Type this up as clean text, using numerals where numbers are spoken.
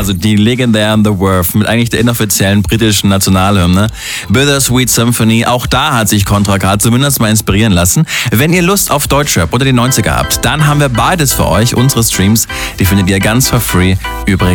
also die legendären The Verve mit eigentlich der inoffiziellen britischen Nationalhymne. Bittersweet Symphony, auch da hat sich Contra K zumindest mal inspirieren lassen. Wenn ihr Lust auf Deutschrap oder die 90er habt, dann haben wir beides für euch. Unsere Streams, die findet ihr ganz for free übrigens